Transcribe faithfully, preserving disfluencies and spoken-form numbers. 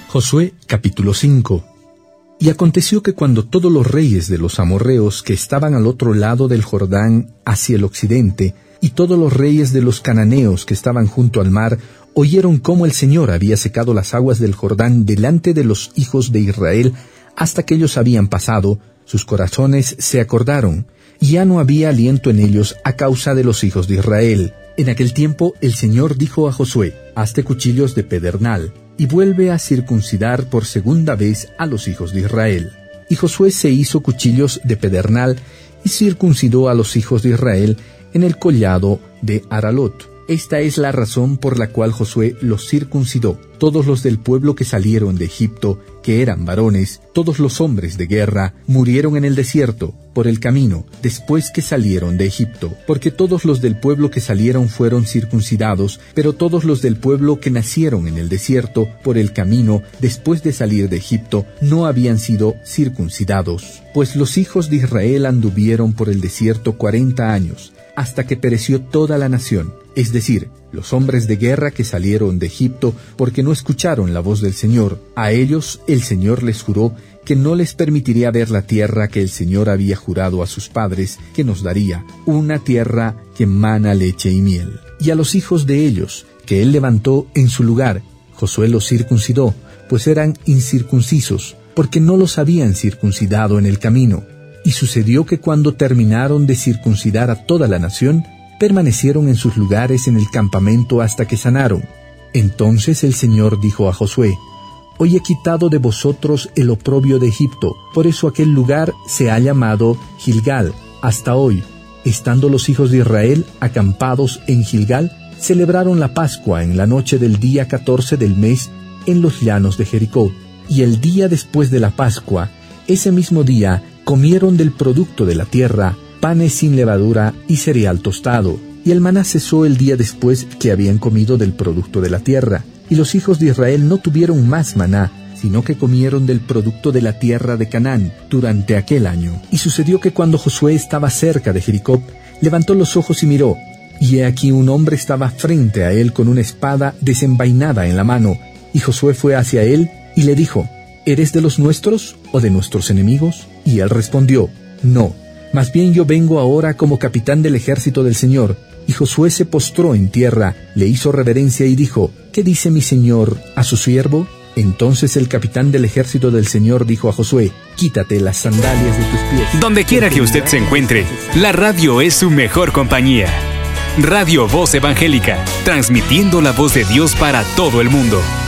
Josué capítulo cinco. Y aconteció que cuando todos los reyes de los amorreos que estaban al otro lado del Jordán hacia el occidente, y todos los reyes de los cananeos que estaban junto al mar, oyeron cómo el Señor había secado las aguas del Jordán delante de los hijos de Israel, hasta que ellos habían pasado, sus corazones se acordaron, y ya no había aliento en ellos a causa de los hijos de Israel. En aquel tiempo el Señor dijo a Josué: hazte cuchillos de pedernal, y vuelve a circuncidar por segunda vez a los hijos de Israel. Y Josué se hizo cuchillos de pedernal, y circuncidó a los hijos de Israel en el collado de Aralot. Esta es la razón por la cual Josué los circuncidó. Todos los del pueblo que salieron de Egipto, que eran varones, todos los hombres de guerra, murieron en el desierto, por el camino, después que salieron de Egipto. Porque todos los del pueblo que salieron fueron circuncidados, pero todos los del pueblo que nacieron en el desierto, por el camino, después de salir de Egipto, no habían sido circuncidados. Pues los hijos de Israel anduvieron por el desierto cuarenta años, hasta que pereció toda la nación, es decir, los hombres de guerra que salieron de Egipto, porque no escucharon la voz del Señor. A ellos el Señor les juró que no les permitiría ver la tierra que el Señor había jurado a sus padres que nos daría, una tierra que mana leche y miel. Y a los hijos de ellos, que él levantó en su lugar, Josué los circuncidó, pues eran incircuncisos, porque no los habían circuncidado en el camino. Y sucedió que cuando terminaron de circuncidar a toda la nación, permanecieron en sus lugares en el campamento hasta que sanaron. Entonces el Señor dijo a Josué: hoy he quitado de vosotros el oprobio de Egipto, por eso aquel lugar se ha llamado Gilgal hasta hoy. Estando los hijos de Israel acampados en Gilgal, celebraron la Pascua en la noche del día catorce del mes en los llanos de Jericó. Y el día después de la Pascua, ese mismo día, comieron del producto de la tierra, panes sin levadura y cereal tostado. Y el maná cesó el día después que habían comido del producto de la tierra. Y los hijos de Israel no tuvieron más maná, sino que comieron del producto de la tierra de Canaán durante aquel año. Y sucedió que cuando Josué estaba cerca de Jericó, levantó los ojos y miró, y he aquí un hombre estaba frente a él con una espada desenvainada en la mano. Y Josué fue hacia él y le dijo: ¿eres de los nuestros o de nuestros enemigos? Y él respondió: no, más bien yo vengo ahora como capitán del ejército del Señor. Y Josué se postró en tierra, le hizo reverencia y dijo: ¿qué dice mi señor a su siervo? Entonces el capitán del ejército del Señor dijo a Josué: quítate las sandalias de tus pies. Donde quiera que usted se encuentre, la radio es su mejor compañía. Radio Voz Evangélica, transmitiendo la voz de Dios para todo el mundo.